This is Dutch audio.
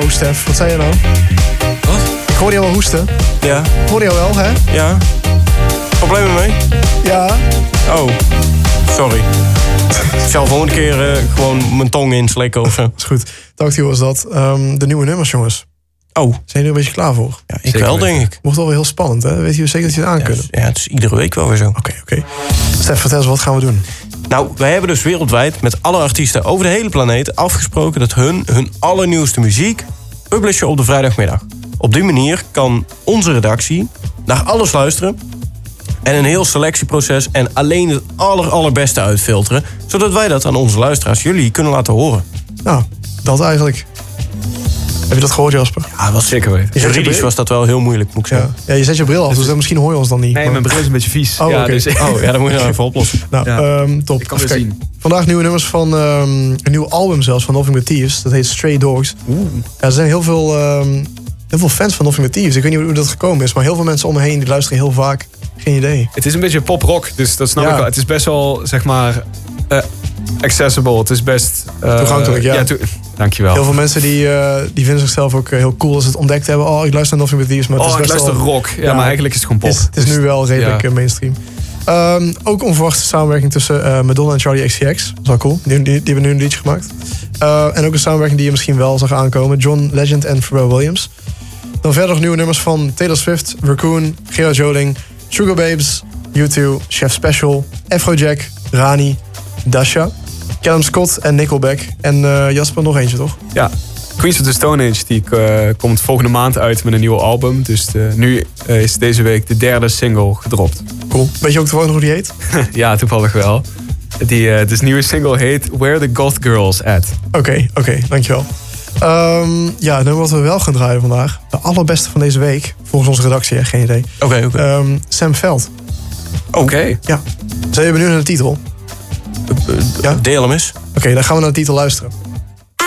Oh, Stef, wat zei je nou? Wat? Ik hoorde jou wel hoesten. Ja. Ik hoorde jou wel, hè? Ja. Problemen mee? Ja. Oh, sorry. Ik zal volgende keer gewoon mijn tong inslikken of zo. Is goed. Dacht was dat. De nieuwe nummers, jongens. Oh. Zijn jullie er een beetje klaar voor? Ja, ik wel, denk ik. Wordt wel weer heel spannend, hè? Weet je zeker dat je het aan kunnen? Ja, het is iedere week wel weer zo. Oké. Stef, vertel eens, wat gaan we doen? Nou, wij hebben dus wereldwijd met alle artiesten over de hele planeet afgesproken dat hun allernieuwste muziek publishen op de vrijdagmiddag. Op die manier kan onze redactie naar alles luisteren en een heel selectieproces en alleen het allerbeste uitfilteren, zodat wij dat aan onze luisteraars, jullie, kunnen laten horen. Nou, dat eigenlijk. Heb je dat gehoord, Jasper? Ja, was zeker weten. Juridisch was dat wel heel moeilijk, moet ik zeggen. Ja, je zet je bril af, dus misschien hoor je ons dan niet. Nee, mijn bril is een beetje vies. Oh, oké. Dus... ja, dat moet je nou even oplossen. Nou, top. Ik kan het zien. Vandaag nieuwe nummers van een nieuw album zelfs van Nothing But Thieves. Dat heet Stray Dogs. Ja, er zijn heel veel fans van Nothing But Thieves. Ik weet niet hoe dat gekomen is, maar heel veel mensen om me heen die luisteren heel vaak. Geen idee. Het is een beetje pop-rock, dus dat snap ik wel. Het is best wel, zeg maar, accessible. Het is best... toegankelijk, ja. Dankjewel. Heel veel mensen die vinden zichzelf ook heel cool als ze het ontdekt hebben. Oh, ik luister naar Nothing But Thieves, maar het is best ik luister wel... rock. Ja, maar eigenlijk is het gewoon pop. Het is nu wel redelijk mainstream. Ook onverwachte samenwerking tussen Madonna en Charli XCX. Dat is wel cool. Die hebben nu een liedje gemaakt. En ook een samenwerking die je misschien wel zag aankomen. John Legend en Pharrell Williams. Dan verder nog nieuwe nummers van Taylor Swift, Raccoon, Gerard Joling, Sugar Babes, U2, Chef Special, Afrojack, Rani, Dasha, Callum Scott en Nickelback. En Jasper, nog eentje, toch? Ja, Queens of the Stone Age die komt volgende maand uit met een nieuw album. Dus nu is deze week de derde single gedropt. Cool. Weet je ook toevallig nog hoe die heet? Ja, toevallig wel. De nieuwe single heet Where the Goth Girls At. Oké, dankjewel. Ja, nu wat we wel gaan draaien vandaag. De allerbeste van deze week. Volgens onze redactie, hè? Geen idee. Oké. Sam Veld. Oké. Ja. Zijn je benieuwd naar de titel? Deel hem eens. Oké, dan gaan we naar de titel luisteren.